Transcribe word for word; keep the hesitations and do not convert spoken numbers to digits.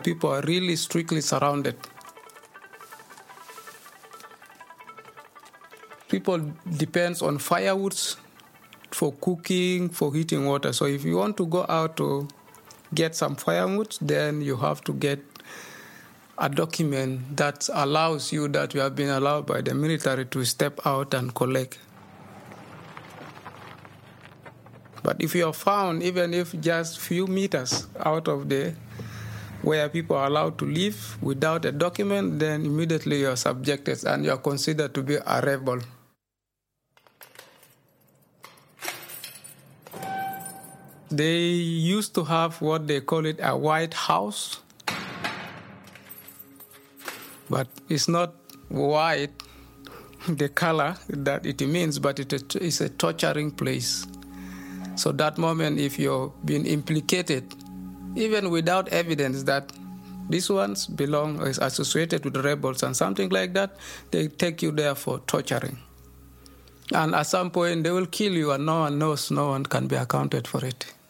people are really strictly surrounded. People depends on firewoods for cooking, for heating water. So if you want to go out to get some firewood, then you have to get a document that allows you that you have been allowed by the military to step out and collect. But if you are found, even if just few meters out of the where people are allowed to live without a document, then immediately you are subjected and you are considered to be a rebel. They used to have what they call it a White House, but it's not white, the color that it means, but it is a torturing place. So that moment, if you've been implicated, even without evidence that these ones belong, is associated with rebels and something like that, they take you there for torturing. And at some point, they will kill you and no one knows, no one can be accounted for it.